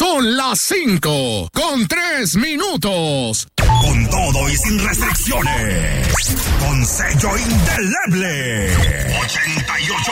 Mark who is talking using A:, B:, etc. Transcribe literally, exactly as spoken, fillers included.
A: Son las cinco con tres minutos.
B: Con todo y sin restricciones. Con sello indeleble. ochenta y ocho